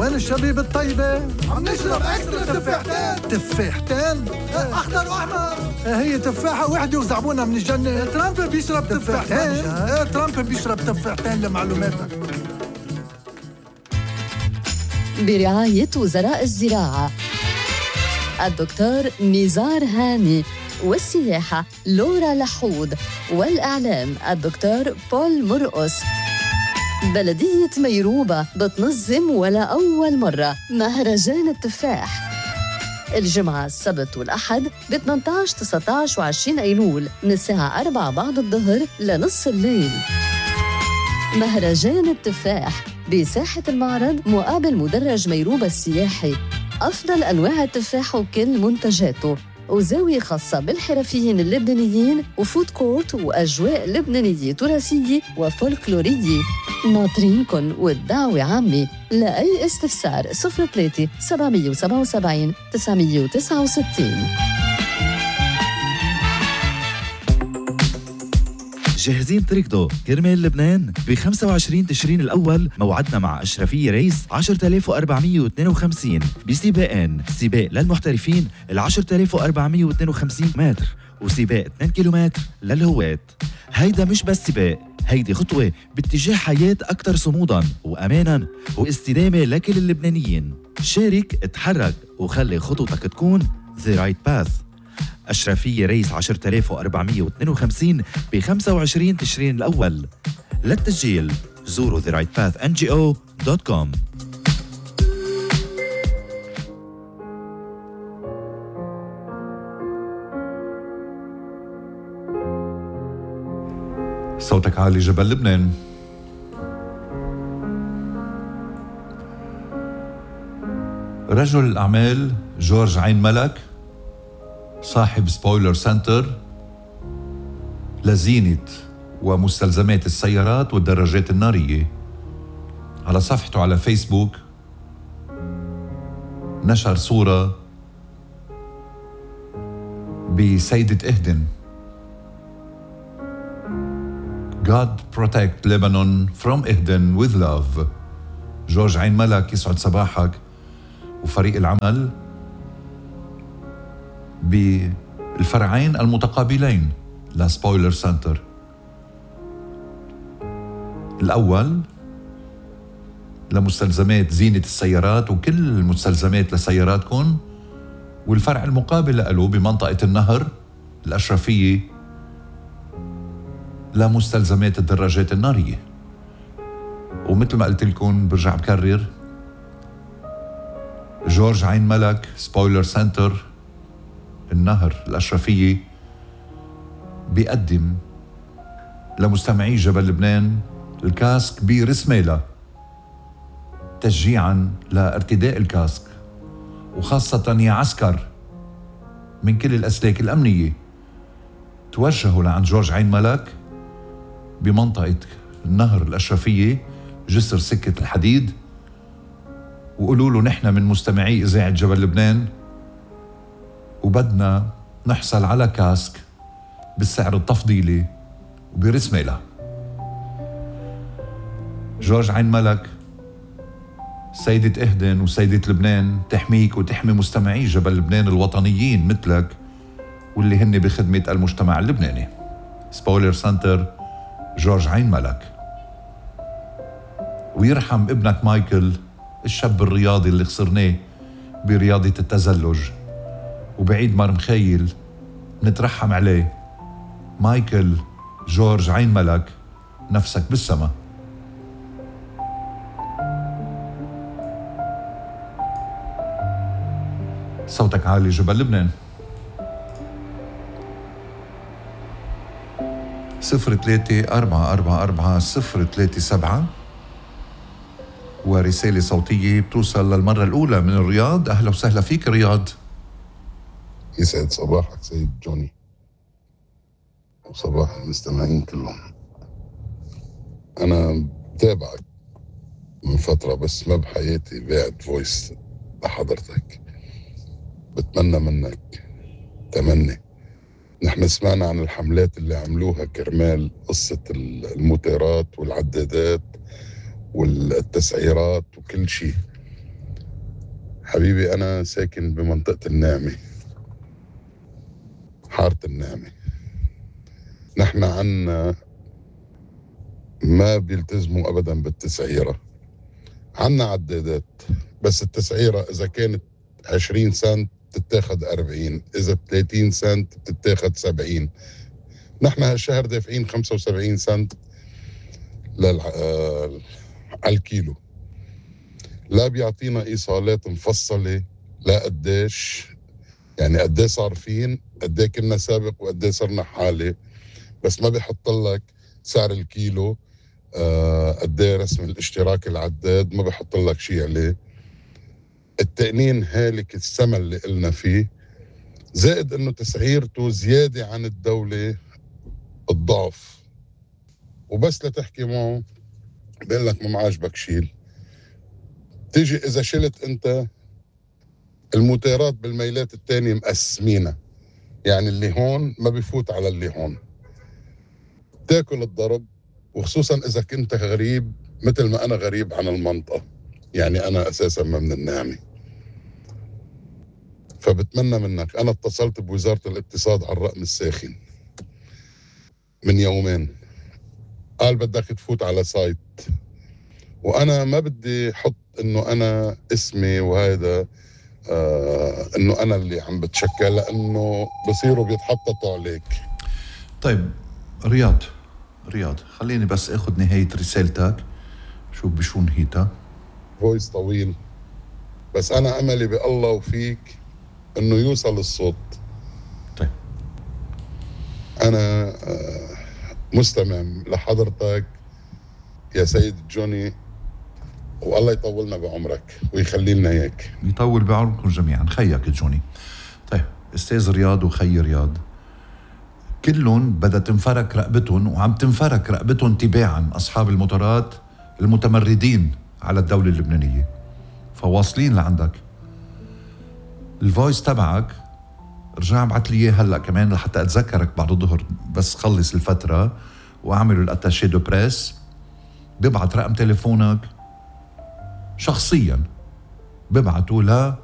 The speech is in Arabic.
وين الشبيب الطيبة؟ عم نشرب اكسترا تفاحتين. تفاحتين؟ اخضر واحمر. هي تفاحة وحدة وزعبونها من الجنة. ترامب بيشرب تفاحتين. ترامب بيشرب تفاحتين لمعلوماتك. برعاية وزراء الزراعة الدكتور نزار هاني، والسياحة لورا لحود، والإعلام الدكتور بول مرقس. بلدية ميروبة بتنظم ولا أول مرة مهرجان التفاح الجمعة السبت والأحد ب 18 19 و20 أيلول من الساعة 4 بعد الظهر لنص الليل. مهرجان التفاح بساحة المعرض مقابل مدرج ميروبة السياحي. أفضل أنواع التفاح وكل منتجاته، وزاوية خاصة بالحرفيين اللبنانيين، وفود كورت وأجواء لبنانية تراثية وفولكلورية. ناطرينكن والدعوة عامة. لأي استفسار 03 777 969. جاهزين تركضوا كرمال لبنان؟ ب 25 تشرين الأول موعدنا مع أشرفية ريس 10452 بسباقين، سباق للمحترفين 10452 متر، وسباق 2 كيلومتر للهواة. هيدا مش بس سباق، هيدي خطوة باتجاه حياة أكثر صموداً وأماناً واستدامة لكل اللبنانيين. شارك، اتحرك، وخلي خطوتك تكون The Right Path. أشرفية ريس 10452 ب 25 تشرين الأول. للتسجيل زوروا therightpathngo.com. صوتك عالي جبل لبنان. رجل الأعمال جورج عين ملك صاحب سبويلر سنتر لزينة ومستلزمات السيارات والدراجات النارية، على صفحته على فيسبوك نشر صورة بسيدة إهدن. God protect Lebanon from إهدن with love. جورج عين ملك، يسعد صباحك وفريق العمل بالفرعين المتقابلين لسبويلر سنتر. الأول لمستلزمات زينة السيارات وكل المستلزمات لسياراتكم، والفرع المقابل له بمنطقة النهر الأشرفية لمستلزمات الدراجات النارية. ومثل ما قلت لكم برجع بكرر، جورج عين ملك سبويلر سنتر النهر الأشرفية بيقدم لمستمعي جبل لبنان الكاسك برسميلة تشجيعاً لارتداء الكاسك، وخاصة يا عسكر من كل الأسلاك الأمنية توجهوا لعند جورج عين ملك بمنطقة النهر الأشرفية جسر سكة الحديد، وقولوا له نحن من مستمعي إذاعة جبل لبنان وبدنا نحصل على كاسك بالسعر التفضيلي وبرسميلة. جورج عين ملك سيدة إهدن وسيدة لبنان تحميك وتحمي مستمعي جبل لبنان الوطنيين مثلك واللي هن بخدمة المجتمع اللبناني. سبويلر سنتر جورج عين ملك. ويرحم ابنك مايكل الشاب الرياضي اللي خسرناه برياضة التزلج، وبعيد مرمخيل نترحم عليه. مايكل جورج عين ملك، نفسك بالسما. صوتك عالي جبل لبنان. 03-444-037 ورسالة صوتية بتوصل للمرة الأولى من الرياض. أهلا وسهلا فيك رياض. يسعد صباحك سيد جوني وصباح المستمعين كلهم. أنا بتابعك من فترة بس ما بحياتي بعت فويس لحضرتك. بتمنى منك تمني. نحن سمعنا عن الحملات اللي عملوها كرمال قصة الموتيرات والعدادات والتسعيرات وكل شيء، حبيبي أنا ساكن بمنطقة النعمة، حارة النعمة. نحن عنا ما بيلتزموا أبدا بالتسعيرة. عنا عدادات، بس التسعيرة إذا كانت 20 سنت تتاخد 40، إذا 30 سنت تتاخد 70. نحن هالشهر دافعين 75 سنت على الكيلو. لا بيعطينا إيصالات مفصلة، لا قديش يعني قديه صارفين، قديه كنا سابق وقديه صرنا حالي، بس ما بيحط لك سعر الكيلو، قديه رسم الاشتراك العداد، ما بيحط لك شيء عليه. التقنين هالك السما اللي قلنا فيه، زائد انه تسعيرته زيادة عن الدولة الضعف. وبس لتحكي معه بيقول لك ما عاجبك شيل. تيجي اذا شلت انت الموتيرات بالميلات التانية مقسمينها، يعني اللي هون ما بيفوت على اللي هون، تاكل الضرب. وخصوصا اذا كنت غريب مثل ما انا غريب عن المنطقة، يعني انا اساسا ما من النعمة. فبتمنى منك، انا اتصلت بوزارة الاقتصاد على الرقم الساخن من يومين، قال بدك تفوت على سايت، وانا ما بدي احط انه انا اسمي وهذا انه انا اللي عم بتشكل، لانه بصيروا بيتحططوا عليك. طيب رياض خليني بس اخذ نهاية رسالتك، شوف بشو نهيتها. فويس طويل، بس انا املي بالله وفيك انه يوصل الصوت. طيب انا مستمع لحضرتك يا سيد جوني، والله يطولنا بعمرك ويخلي لنا اياك. يطول بعمركم جميعا. خيك جوني. طيب استاذ رياض وخي رياض، كلهم بدها تنفرك رقبتهم، وعم تنفرك رقبتهم تباعا اصحاب الموتورات المتمردين على الدولة اللبنانية. فواصلين لعندك الفويس تبعك، رجع ابعت لي اياه هلا كمان لحتى اتذكرك بعد الظهر، بس خلص الفترة واعملوا الاتاشي دو بريس. ببعت رقم تليفونك شخصيا، ببعته